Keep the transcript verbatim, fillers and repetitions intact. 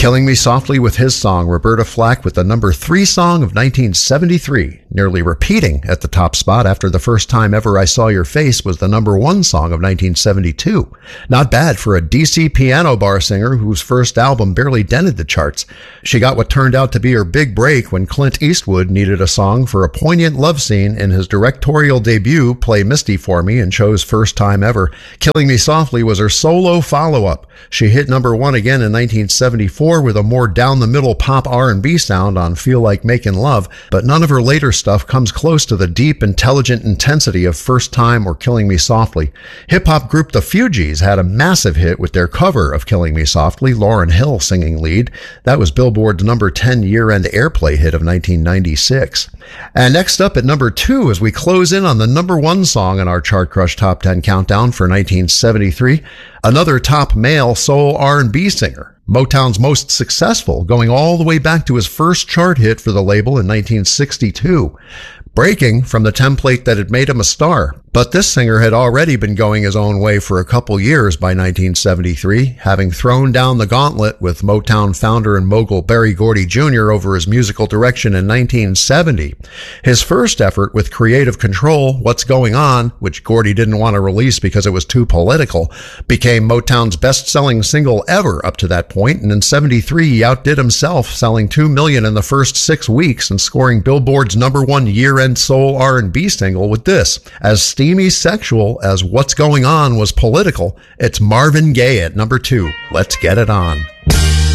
Killing Me Softly with his song, Roberta Flack with the number three song of nineteen seventy-three, nearly repeating at the top spot after The First Time Ever I Saw Your Face was the number one song of nineteen seventy-two. Not bad for a D C piano bar singer whose first album barely dented the charts. She got what turned out to be her big break when Clint Eastwood needed a song for a poignant love scene in his directorial debut, Play Misty for Me, and chose First Time Ever. Killing Me Softly was her solo follow-up. She hit number one again in nineteen seventy-four with a more down-the-middle pop R and B sound on Feel Like Making Love, but none of her later stuff comes close to the deep, intelligent intensity of First Time or Killing Me Softly. Hip-hop group The Fugees had a massive hit with their cover of Killing Me Softly, Lauryn Hill singing lead. That was Billboard's number ten year-end airplay hit of nineteen ninety-six. And next up at number two, as we close in on the number one song in our Chart Crush Top ten Countdown for nineteen seventy-three, another top male soul R and B singer, Motown's most successful, going all the way back to his first chart hit for the label in nineteen sixty-two, breaking from the template that had made him a star. But this singer had already been going his own way for a couple years by nineteen seventy-three, having thrown down the gauntlet with Motown founder and mogul Berry Gordy Junior over his musical direction in nineteen seventy. His first effort with Creative Control, What's Going On, which Gordy didn't want to release because it was too political, became Motown's best-selling single ever up to that point, and in seventy-three he outdid himself, selling two million in the first six weeks and scoring Billboard's number one year-end soul R and B single with this. As steamy sexual as What's Going On was political, it's Marvin Gaye at number two. Let's get it on.